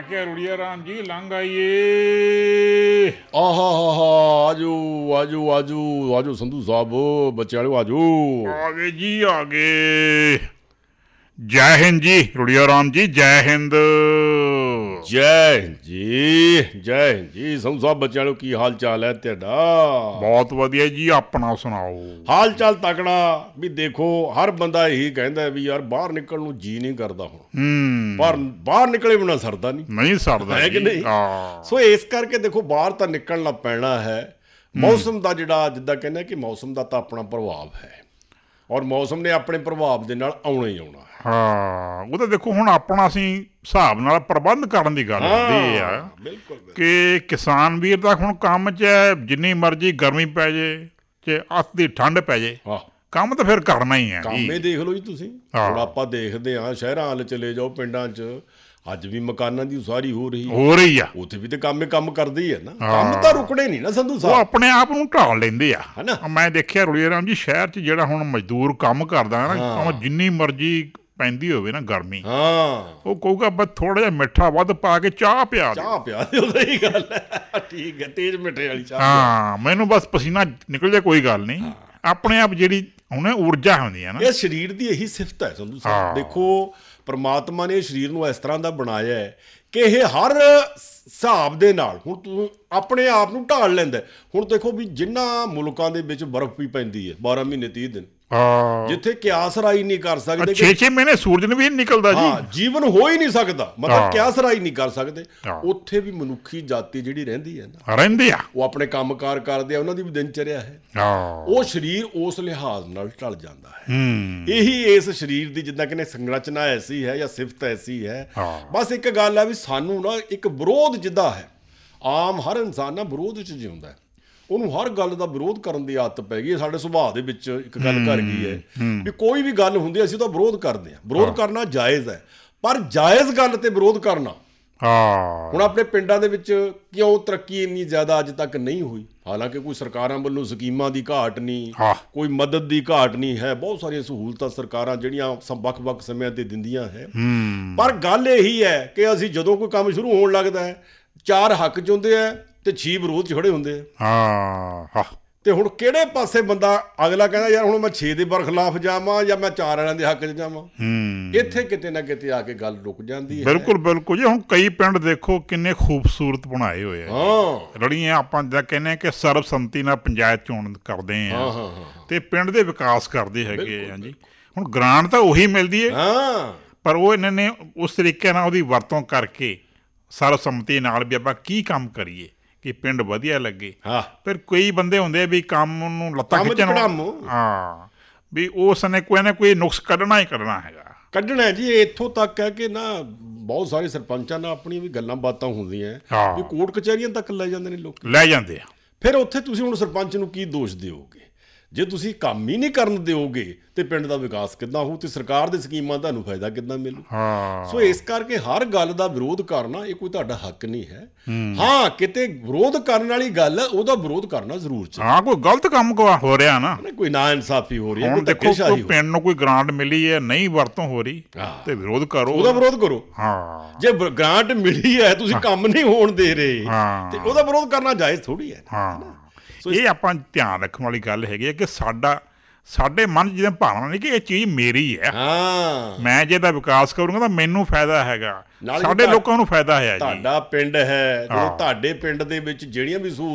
ਮੈਂ ਕਿਹਾ ਰੁੜੀਆ ਰਾਮ ਜੀ ਲੰਘ ਆਈਏ। ਆਹਾ ਆਜੋ ਆਜੋ ਆਜੋ ਆਜੋ ਸੰਧੂ ਸਾਹਿਬ ਬੱਚੇ ਵਾਲਿਓ ਆਜੋ। ਆ ਗਏ ਜੀ ਆ ਗਏ। ਜੈ ਹਿੰਦ ਜੀ ਰੁੜੀਆ ਰਾਮ ਜੀ, ਜੈ ਹਿੰਦ। ਜੈ ਹਿੰਦ ਜੀ, ਜੈ ਹਿੰਦ ਜੀ। ਸੰਧੂ ਸਾਹਿਬ ਬੱਚਿਆਂ ਵਾਲਿਓ ਕੀ ਹਾਲ ਚਾਲ ਹੈ ਤੁਹਾਡਾ? ਬਹੁਤ ਵਧੀਆ ਜੀ, ਆਪਣਾ ਸੁਣਾਓ। ਹਾਲ ਚਾਲ ਤਕੜਾ। ਵੀ ਦੇਖੋ ਹਰ ਬੰਦਾ ਇਹੀ ਕਹਿੰਦਾ ਵੀ ਯਾਰ ਬਾਹਰ ਨਿਕਲਣ ਨੂੰ ਜੀ ਨਹੀਂ ਕਰਦਾ ਹੁਣ, ਪਰ ਬਾਹਰ ਨਿਕਲੇ ਬਿਨਾਂ ਸਰਦਾ ਨਹੀਂ ਸਰਦਾ ਹੈ ਕਿ ਨਹੀਂ। ਸੋ ਇਸ ਕਰਕੇ ਦੇਖੋ ਬਾਹਰ ਤਾਂ ਨਿਕਲਣਾ ਪੈਣਾ ਹੈ। ਮੌਸਮ ਦਾ ਜਿਹੜਾ ਜਿੱਦਾਂ ਕਹਿੰਦੇ ਕਿ ਮੌਸਮ ਦਾ ਤਾਂ ਆਪਣਾ ਪ੍ਰਭਾਵ ਹੈ, ਔਰ ਮੌਸਮ ਨੇ ਆਪਣੇ ਪ੍ਰਭਾਵ ਦੇ ਨਾਲ ਆਉਣਾ ਹੀ ਆਉਣਾ ਹੈ। ਹਾਂ, ਉਹ ਤਾਂ ਦੇਖੋ ਹੁਣ ਆਪਣਾ ਅਸੀਂ ਹਿਸਾਬ ਨਾਲ ਪ੍ਰਬੰਧ ਕਰਨ ਦੀ ਗੱਲ ਹੁੰਦੀ ਆ। ਬਿਲਕੁਲ ਕਿ ਕਿਸਾਨ ਵੀਰ ਦਾ ਹੁਣ ਕੰਮ 'ਚ ਜਿੰਨੀ ਮਰਜ਼ੀ ਗਰਮੀ ਪੈ ਜੇ ਚਾਹੇ ਅੱਤ ਦੀ ਠੰਡ ਪੈ ਜੇ, ਕੰਮ ਤਾਂ ਫਿਰ ਕਰਨਾ ਹੀ ਹੈ। ਕੰਮ ਹੀ ਦੇਖ ਲਓ ਜੀ ਤੁਸੀਂ। ਹੁਣ ਆਪਾਂ ਦੇਖਦੇ ਹਾਂ ਸ਼ਹਿਰਾਂ ਵੱਲ ਚਲੇ ਜਾਓ, ਪਿੰਡਾਂ 'ਚ ਅੱਜ ਵੀ ਮਕਾਨਾਂ ਦੀ ਉਸਾਰੀ ਹੋ ਰਹੀ ਆ। ਉੱਥੇ ਵੀ ਤੇ ਕੰਮ ਕਰਦੇ ਹੀ ਹੈ ਨਾ। ਕੰਮ ਤਾਂ ਰੁਕਣੇ ਨਹੀਂ ਨਾ ਸੰਧੂ ਸਾਹਿਬ। ਉਹ ਆਪਣੇ ਆਪ ਨੂੰ ਢਾਲ ਲੈਂਦੇ ਆ ਹਨਾ। ਮੈਂ ਦੇਖਿਆ ਰੁੜੀਆ ਰਾਮ ਜੀ ਸ਼ਹਿਰ 'ਚ ਜਿਹੜਾ ਹੁਣ ਮਜ਼ਦੂਰ ਕੰਮ ਕਰਦਾ ਨਾ, ਜਿੰਨੀ ਮਰਜ਼ੀ ਪੈਂਦੀ ਹੋਵੇ ਨਾ ਗਰਮੀ, ਉਹ ਕਹੂਗਾ ਬਸ ਥੋੜਾ ਜਿਹਾ ਮਿੱਠਾ ਵੱਧ ਪਾ ਕੇ ਚਾਹ ਪਿਆ ਦਿਓ। ਸਹੀ ਗੱਲ ਹੈ, ਠੀਕ ਹੈ, ਤੇਜ਼ ਮਿੱਠੇ ਵਾਲੀ ਚਾਹ। ਹਾਂ, ਮੈਨੂੰ ਬਸ ਪਸੀਨਾ ਨਿਕਲ ਜਾਏ ਕੋਈ ਗੱਲ ਨਹੀਂ। ਆਪਣੇ ਆਪ ਜਿਹੜੀ ਹੁਣ ਊਰਜਾ ਹੁੰਦੀ ਹੈ ਨਾ, ਇਹ ਸਰੀਰ ਦੀ ਇਹੀ ਸਿਫਤ ਹੈ ਸੰਧੂ ਸਾਹਿਬ। ਦੇਖੋ ਪਰਮਾਤਮਾ ਨੇ ਸਰੀਰ ਨੂੰ ਇਸ ਤਰ੍ਹਾਂ ਦਾ ਬਣਾਇਆ ਹੈ ਕਿ ਇਹ ਹਰ ਹਿਸਾਬ ਦੇ ਨਾਲ ਹੁਣ ਤੂੰ ਆਪਣੇ ਆਪ ਨੂੰ ਢਾਲ ਲੈਂਦਾ। ਹੁਣ ਦੇਖੋ ਵੀ ਜਿਨ੍ਹਾਂ ਮੁਲਕਾਂ ਦੇ ਵਿੱਚ ਬਰਫ਼ ਵੀ ਪੈਂਦੀ ਹੈ 12 ਮਹੀਨੇ 30 ਦਿਨ, ਜਿੱਥੇ ਕਿਆਸ ਰਾਈ ਨਹੀਂ ਕਰ ਸਕਦੇ, 6-6 ਮਹੀਨੇ ਸੂਰਜ ਨੂੰ ਵੀ ਨਿਕਲਦਾ ਜੀ, ਜੀਵਨ ਹੋ ਹੀ ਨਹੀਂ ਸਕਦਾ, ਮਤਲਬ ਕਿਆਸ ਰਾਈ ਨਹੀਂ ਕਰ ਸਕਦੇ, ਉੱਥੇ ਵੀ ਮਨੁੱਖੀ ਜਾਤੀ ਜਿਹੜੀ ਰਹਿੰਦੀ ਹੈ ਨਾ, ਰਹਿੰਦੀ ਆ। ਉਹ ਆਪਣੇ ਕੰਮਕਾਰ ਕਰਦੇ ਆ, ਉਹਨਾਂ ਦੀ ਵੀ ਦਿਨਚਰਿਆ ਹੈ। ਉਹ ਸਰੀਰ ਉਸ ਲਿਹਾਜ਼ ਨਾਲ ਢਲ ਜਾਂਦਾ ਹੈ। ਇਹੀ ਇਸ ਸਰੀਰ ਦੀ ਜਿੱਦਾਂ ਕਹਿੰਦੇ ਸੰਰਚਨਾ ਐਸੀ ਹੈ ਜਾਂ ਸਿਫਤ ਐਸੀ ਹੈ। ਬਸ ਇੱਕ ਗੱਲ ਹੈ ਵੀ ਸਾਨੂੰ ਨਾ ਇੱਕ ਵਿਰੋਧ ਜਿੱਦਾਂ ਹੈ, ਆਮ ਹਰ ਇਨਸਾਨ ਨਾ ਵਿਰੋਧ 'ਚ ਜਿਉਂਦਾ ਹੈ। ਉਹਨੂੰ ਹਰ ਗੱਲ ਦਾ ਵਿਰੋਧ ਕਰਨ ਦੀ ਆਦਤ ਪੈ ਗਈ ਹੈ। ਸਾਡੇ ਸੁਭਾਅ ਦੇ ਵਿੱਚ ਇੱਕ ਗੱਲ ਘਰ ਗਈ ਹੈ ਵੀ ਕੋਈ ਵੀ ਗੱਲ ਹੁੰਦੀ ਅਸੀਂ ਤਾਂ ਵਿਰੋਧ ਕਰਦੇ ਹਾਂ। ਵਿਰੋਧ ਕਰਨਾ ਜਾਇਜ਼ ਹੈ, ਪਰ ਜਾਇਜ਼ ਗੱਲ ਤੇ ਵਿਰੋਧ ਕਰਨਾ। ਹੁਣ ਆਪਣੇ ਪਿੰਡਾਂ ਦੇ ਵਿੱਚ ਕਿਉਂ ਤਰੱਕੀ ਇੰਨੀ ਜ਼ਿਆਦਾ ਅੱਜ ਤੱਕ ਨਹੀਂ ਹੋਈ? ਹਾਲਾਂਕਿ ਕੋਈ ਸਰਕਾਰਾਂ ਵੱਲੋਂ ਸਕੀਮਾਂ ਦੀ ਘਾਟ ਨਹੀਂ, ਕੋਈ ਮਦਦ ਦੀ ਘਾਟ ਨਹੀਂ ਹੈ, ਬਹੁਤ ਸਾਰੀਆਂ ਸਹੂਲਤਾਂ ਸਰਕਾਰਾਂ ਜਿਹੜੀਆਂ ਵੱਖ-ਵੱਖ ਸਮਿਆਂ ਤੇ ਦਿੰਦੀਆਂ ਹੈ। ਪਰ ਗੱਲ ਇਹੀ ਹੈ ਕਿ ਅਸੀਂ ਜਦੋਂ ਕੋਈ ਕੰਮ ਸ਼ੁਰੂ ਹੋਣ ਲੱਗਦਾ ਹੈ, 4 ਹੱਕ ਚਾਹੁੰਦੇ ਆ ਤੇ 6 ਵਿਰੋਧ 'ਚ ਖੜੇ ਹੁੰਦੇ ਆ। ਤੇ ਹੁਣ ਕਿਹੜੇ ਪਾਸੇ ਬੰਦਾ ਅਗਲਾ ਕਹਿੰਦਾ ਯਾਰ ਹੁਣ ਮੈਂ 6 ਦੇ ਬਰਖਲਾਫ ਜਾਵਾਂ ਜਾਂ ਮੈਂ 4 ਵਾਲਿਆਂ ਦੇ ਹੱਕ 'ਚ ਜਾਵਾਂ। ਇੱਥੇ ਕਿਤੇ ਨਾ ਕਿਤੇ ਆ ਕੇ ਗੱਲ ਰੁਕ ਜਾਂਦੀ ਹੈ। ਬਿਲਕੁਲ ਜੀ। ਹੁਣ ਕਈ ਪਿੰਡ ਦੇਖੋ ਕਿੰਨੇ ਖੂਬਸੂਰਤ ਬਣਾਏ ਹੋਏ ਆ। ਰੜੀਆਂ ਆਪਾਂ ਜਿੱਦਾਂ ਕਹਿੰਦੇ ਕਿ ਸਰਬਸੰਮਤੀ ਨਾਲ ਪੰਚਾਇਤ ਚੋਣ ਕਰਦੇ ਆ ਤੇ ਪਿੰਡ ਦੇ ਵਿਕਾਸ ਕਰਦੇ ਹੈਗੇ ਆ ਜੀ। ਹੁਣ ਗ੍ਰਾਂਟ ਤਾਂ ਉਹੀ ਮਿਲਦੀ ਹੈ, ਪਰ ਉਹ ਇਹਨਾਂ ਨੇ ਉਸ ਤਰੀਕੇ ਨਾਲ ਉਹਦੀ ਵਰਤੋਂ ਕਰਕੇ ਸਰਬਸੰਮਤੀ ਨਾਲ ਵੀ ਆਪਾਂ ਕੀ ਕੰਮ ਕਰੀਏ ਕਿ ਪਿੰਡ ਵਧੀਆ ਲੱਗੇ। ਫਿਰ ਕਈ ਬੰਦੇ ਹੁੰਦੇ ਵੀ ਕੰਮ ਨੂੰ ਲੱਤਾਂ ਖਿੱਚਣ, ਵੀ ਉਸ ਨੇ ਕੋਈ ਨਾ ਕੋਈ ਨੁਕਸ ਕੱਢਣਾ ਹੀ ਕੱਢਣਾ ਜੀ। ਇੱਥੋਂ ਤੱਕ ਹੈ ਕਿ ਨਾ ਬਹੁਤ ਸਾਰੇ ਸਰਪੰਚਾਂ ਨਾਲ ਆਪਣੀਆਂ ਵੀ ਗੱਲਾਂ ਬਾਤਾਂ ਹੁੰਦੀਆਂ ਵੀ ਕੋਰਟ ਕਚਹਿਰੀਆਂ ਤੱਕ ਲੈ ਜਾਂਦੇ ਨੇ ਲੋਕ, ਲੈ ਜਾਂਦੇ ਆ। ਫਿਰ ਉੱਥੇ ਤੁਸੀਂ ਹੁਣ ਸਰਪੰਚ ਨੂੰ ਕੀ ਦੋਸ਼ ਦਿਓਗੇ? ਜੇ ਤੁਸੀਂ ਕੰਮ ਹੀ ਨਹੀਂ ਕਰਨ ਦਿਓਗੇ ਤੇ ਪਿੰਡ ਦਾ ਵਿਕਾਸ ਕਿੱਦਾਂ ਹੋਊ ਤੇ ਸਰਕਾਰ ਦੇ ਸਕੀਮਾਂ ਤੁਹਾਨੂੰ ਫਾਇਦਾ ਕਿੱਦਾਂ ਮਿਲੂ? ਸੋ ਇਸ ਕਰਕੇ ਹਰ ਗੱਲ ਦਾ ਵਿਰੋਧ ਕਰਨਾ ਇਹ ਕੋਈ ਤੁਹਾਡਾ ਹੱਕ ਨਹੀਂ ਹੈ। ਹਾਂ, ਕਿਤੇ ਵਿਰੋਧ ਕਰਨ ਵਾਲੀ ਗੱਲ ਹੈ, ਉਹਦਾ ਵਿਰੋਧ ਕਰਨਾ ਜ਼ਰੂਰ ਚਾਹੀਦਾ। ਕੋਈ ਗਲਤ ਕੰਮ ਹੋ ਰਿਹਾ ਨਾ, ਕੋਈ ਨਾ ਇਨਸਾਫੀ ਹੋ ਰਹੀ ਹੈ, ਹੁਣ ਦੇਖੋ ਕੋਈ ਪਿੰਡ ਨੂੰ ਕੋਈ ਗ੍ਰਾਂਟ ਮਿਲੀ ਹੈ, ਨਹੀਂ ਵਰਤੋਂ ਹੋ ਰਹੀ ਤੇ ਵਿਰੋਧ ਕਰੋ, ਉਹਦਾ ਵਿਰੋਧ ਕਰੋ। ਜੇ ਗ੍ਰਾਂਟ ਮਿਲੀ ਹੈ, ਤੁਸੀਂ ਕੰਮ ਨਹੀਂ ਹੋਣ ਦੇ ਰਹੇ ਤੇ ਉਹਦਾ ਵਿਰੋਧ ਕਰਨਾ ਜਾਇਜ਼ ਥੋੜੀ ਹੈ। ਇਹ ਆਪਾਂ ਧਿਆਨ ਰੱਖਣ ਵਾਲੀ ਗੱਲ ਹੈਗੀ ਹੈ ਕਿ ਸਾਡੇ ਮਨ 'ਚ ਜਿਵੇਂ ਭਾਵਨਾ ਨਹੀਂ ਕਿ ਇਹ ਚੀਜ਼ ਮੇਰੀ ਹੈ, ਮੈਂ ਜੇ ਇਹਦਾ ਵਿਕਾਸ ਕਰੂੰਗਾ ਤਾਂ ਮੈਨੂੰ ਫਾਇਦਾ ਹੈਗਾ, ਸਾਡੇ ਲੋਕਾਂ ਨੂੰ ਫਾਇਦਾ ਹੈ। ਤੁਹਾਡਾ ਪਿੰਡ ਹੈ, ਤੁਹਾਡੇ ਪਿੰਡ ਦੇ ਵਿੱਚ ਜਿਹੜੀਆਂ ਵੀ